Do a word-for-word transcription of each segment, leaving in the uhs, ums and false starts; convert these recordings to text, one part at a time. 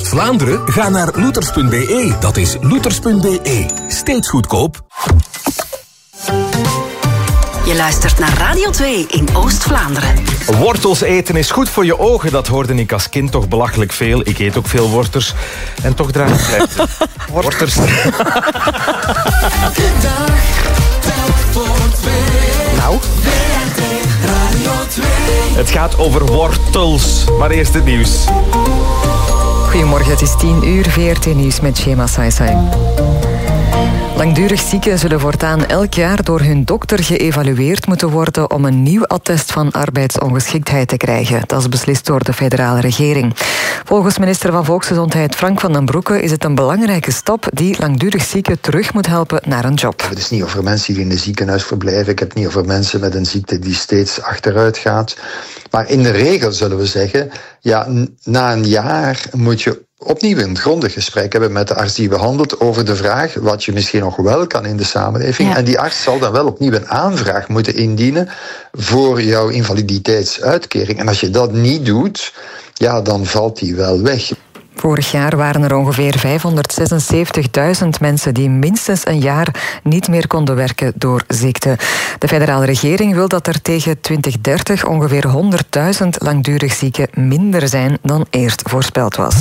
Oost-Vlaanderen? Ga naar loeters punt b e. Dat is loeters punt b e. Steeds goedkoop. Je luistert naar Radio twee in Oost-Vlaanderen. Wortels eten is goed voor je ogen. Dat hoorde ik als kind toch belachelijk veel. Ik eet ook veel wortels. En toch draag ik pleiten. Wortels. Nou. Het gaat over wortels. Maar eerst het nieuws. Goedemorgen, het is tien uur, V R T Nieuws met Shema Saisai. Langdurig zieken zullen voortaan elk jaar door hun dokter geëvalueerd moeten worden om een nieuw attest van arbeidsongeschiktheid te krijgen. Dat is beslist door de federale regering. Volgens minister van Volksgezondheid Frank van den Broeke is het een belangrijke stap die langdurig zieken terug moet helpen naar een job. Het is niet over mensen die in een ziekenhuis verblijven. Ik heb het niet over mensen met een ziekte die steeds achteruit gaat. Maar in de regel zullen we zeggen, ja, na een jaar moet je opnieuw een grondig gesprek hebben met de arts die behandelt over de vraag wat je misschien nog wel kan in de samenleving. Ja. En die arts zal dan wel opnieuw een aanvraag moeten indienen voor jouw invaliditeitsuitkering. En als je dat niet doet, ja, dan valt die wel weg. Vorig jaar waren er ongeveer vijfhonderdzesenzeventigduizend mensen die minstens een jaar niet meer konden werken door ziekte. De federale regering wil dat er tegen twintig dertig ongeveer honderdduizend langdurig zieken minder zijn dan eerst voorspeld was.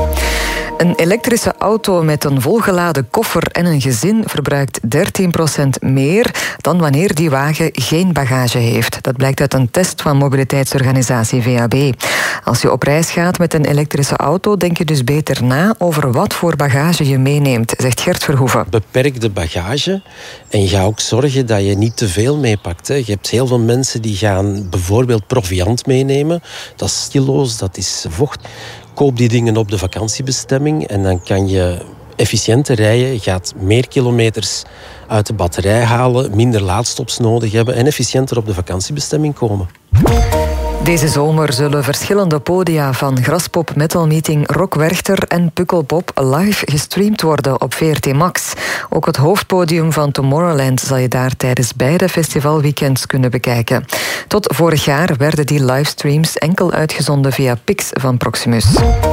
Een elektrische auto met een volgeladen koffer en een gezin verbruikt dertien procent meer dan wanneer die wagen geen bagage heeft. Dat blijkt uit een test van mobiliteitsorganisatie V A B. Als je op reis gaat met een elektrische auto, denk je dus beter na over wat voor bagage je meeneemt, zegt Gert Verhoeven. Beperk de bagage en ga ook zorgen dat je niet te veel meepakt. Je hebt heel veel mensen die gaan bijvoorbeeld proviant meenemen. Dat is kilo's, dat is vocht. Koop die dingen op de vakantiebestemming en dan kan je efficiënter rijden. Je gaat meer kilometers uit de batterij halen, minder laadstops nodig hebben en efficiënter op de vakantiebestemming komen. Deze zomer zullen verschillende podia van Graspop, Metal Meeting, Rock Werchter en Pukkelpop live gestreamd worden op V R T Max. Ook het hoofdpodium van Tomorrowland zal je daar tijdens beide festivalweekends kunnen bekijken. Tot vorig jaar werden die livestreams enkel uitgezonden via Pix van Proximus.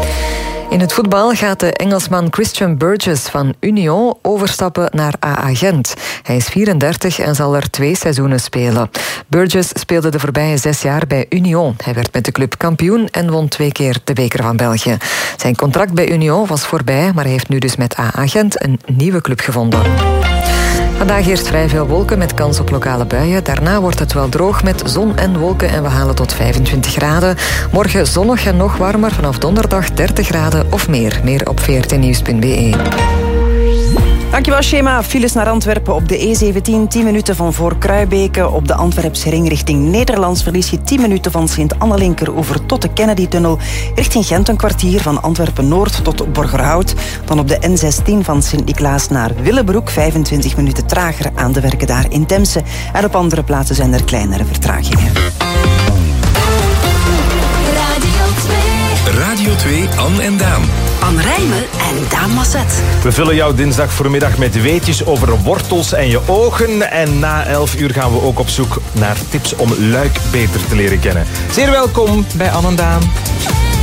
In het voetbal gaat de Engelsman Christian Burgess van Union overstappen naar A A Gent. Hij is vierendertig en zal er twee seizoenen spelen. Burgess speelde de voorbije zes jaar bij Union. Hij werd met de club kampioen en won twee keer de beker van België. Zijn contract bij Union was voorbij, maar hij heeft nu dus met A A Gent een nieuwe club gevonden. Vandaag eerst vrij veel wolken met kans op lokale buien. Daarna wordt het wel droog met zon en wolken en we halen tot vijfentwintig graden. Morgen zonnig en nog warmer, vanaf donderdag dertig graden of meer. Meer op v r t nieuws punt b e. Dankjewel, Shema. Files naar Antwerpen op de E zeventien, tien minuten van voor Kruibeke. Op de Antwerpse ring richting Nederlands verlies je tien minuten van Sint-Annelinker over tot de Kennedy-tunnel. Richting Gent een kwartier van Antwerpen-Noord tot Borgerhout. Dan op de N zestien van Sint-Niklaas naar Willebroek. vijfentwintig minuten trager aan de werken daar in Temse. En op andere plaatsen zijn er kleinere vertragingen. Radio twee, Anne en Daan. Anne Rijmen en Daan Masset. We vullen jouw dinsdag voormiddag met weetjes over wortels en je ogen. En na elf uur gaan we ook op zoek naar tips om Luik beter te leren kennen. Zeer welkom bij Anne en Daan.